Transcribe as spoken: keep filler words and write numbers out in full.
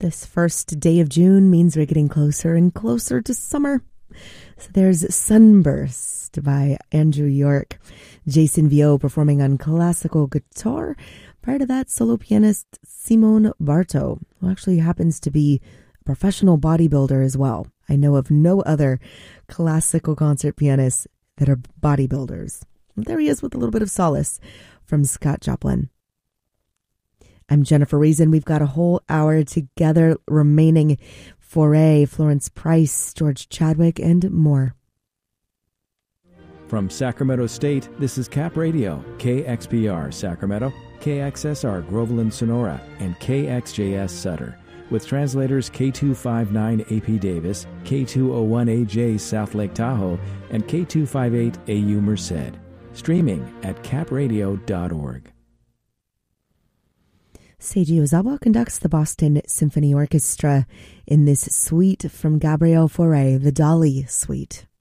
This first day of June means we're getting closer and closer to summer. So there's Sunburst by Andrew York, Jason Vio performing on classical guitar. Prior to that, solo pianist Simone Barto, who actually happens to be a professional bodybuilder as well. I know of no other classical concert pianists that are bodybuilders. And there he is with a little bit of solace from Scott Joplin. I'm Jennifer Reason. We've got a whole hour together remaining. Foray, Florence Price, George Chadwick, and more. From Sacramento State, this is Cap Radio, K X P R Sacramento, K X S R Groveland Sonora, and K X J S Sutter. With translators K two fifty-nine A P Davis, K two oh one A J South Lake Tahoe, and K two fifty-eight A U Merced. Streaming at cap radio dot org. Seiji Ozawa conducts the Boston Symphony Orchestra in this suite from Gabriel Fauré, the Dali Suite.